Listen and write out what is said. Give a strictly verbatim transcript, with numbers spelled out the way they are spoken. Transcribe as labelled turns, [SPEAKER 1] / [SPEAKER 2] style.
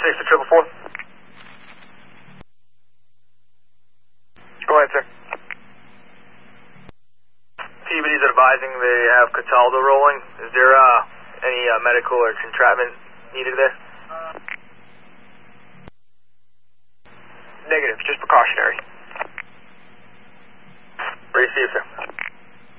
[SPEAKER 1] six to triple four. Go ahead, sir. Peabody's advising they have Cataldo rolling. Is there uh, any uh, medical or entrapment needed there? Negative, just precautionary. Receive, sir.